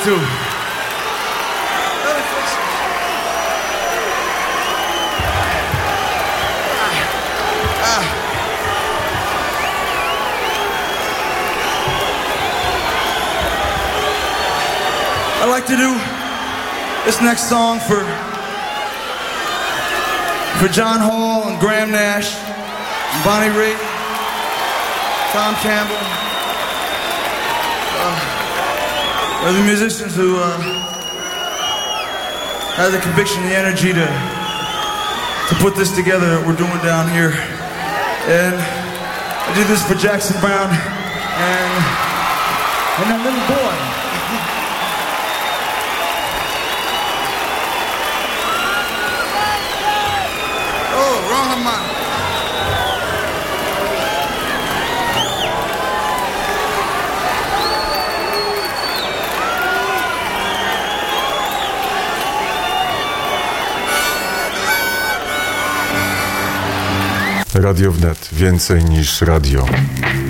too. I'd like to do this next song for John Hall and Graham Nash, and Bonnie Raitt, Tom Campbell. They're the musicians who have the conviction and the energy to put this together that we're doing down here. And I did this for Jackson Browne and that little boy. Radio Wnet. Więcej niż radio.